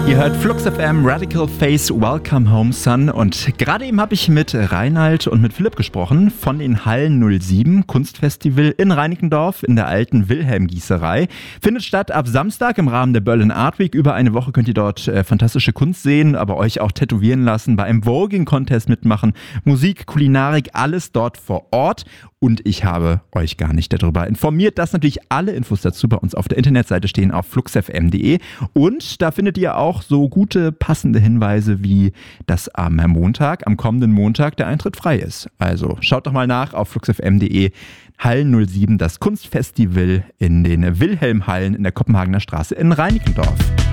Ihr hört Flux FM, Radical Face, Welcome Home Son. Und gerade eben habe ich mit Reinhard und mit Philipp gesprochen von den Hallen 07 Kunstfestival in Reinickendorf in der alten Wilhelm-Gießerei. Findet statt ab Samstag im Rahmen der Berlin Art Week. Über eine Woche könnt ihr dort fantastische Kunst sehen, aber euch auch tätowieren lassen, bei einem Voging-Contest mitmachen, Musik, Kulinarik, alles dort vor Ort. Und ich habe euch gar nicht darüber informiert, dass natürlich alle Infos dazu bei uns auf der Internetseite stehen auf fluxfm.de. Und da findet ihr auch so gute, passende Hinweise wie, dass am kommenden Montag, der Eintritt frei ist. Also schaut doch mal nach auf fluxfm.de. Hallen 07, das Kunstfestival in den Wilhelm-Hallen in der Kopenhagener Straße in Reinickendorf.